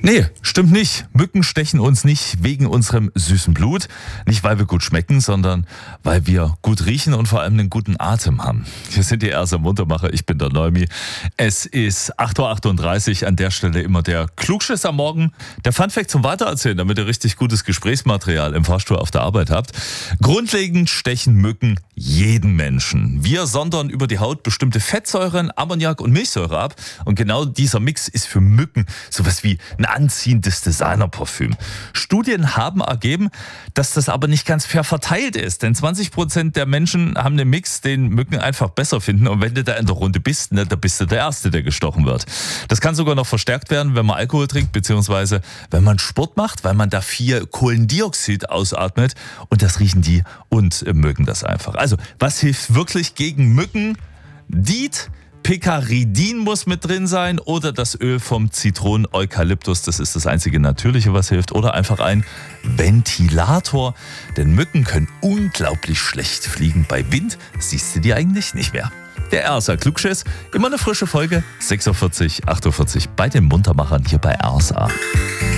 Nee, stimmt nicht. Mücken stechen uns nicht wegen unserem süßen Blut. Nicht, weil wir gut schmecken, sondern weil wir gut riechen und vor allem einen guten Atem haben. Wir sind die Erste Muntermacher. Ich bin der Neumi. Es ist 8.38 Uhr. An der Stelle immer der Klugschiss am Morgen. Der Funfact zum Weitererzählen, damit ihr richtig gutes Gesprächsmaterial im Fahrstuhl auf der Arbeit habt. Grundlegend stechen Mücken jeden Menschen. Wir sondern über die Haut bestimmte Fettsäuren, Ammoniak und Milchsäure ab. Und genau dieser Mix ist für Mücken sowas wie ein anziehendes Designerparfüm. Studien haben ergeben, dass das aber nicht ganz fair verteilt ist. Denn 20% der Menschen haben einen Mix, den Mücken einfach besser finden. Und wenn du da in der Runde bist, da bist du der Erste, der gestochen wird. Das kann sogar noch verstärkt werden, wenn man Alkohol trinkt, beziehungsweise wenn man Sport macht, weil man da viel Kohlendioxid ausatmet. Und das riechen die und mögen das einfach. Also, was hilft wirklich gegen Mücken? Diet, Picaridin muss mit drin sein oder das Öl vom Zitronen-Eukalyptus. Das ist das einzige Natürliche, was hilft. Oder einfach ein Ventilator. Denn Mücken können unglaublich schlecht fliegen. Bei Wind siehst du die eigentlich nicht mehr. Der RSA Klugschiss, immer eine frische Folge, 6.40 Uhr, 8.40 Uhr bei den Muntermachern hier bei RSA.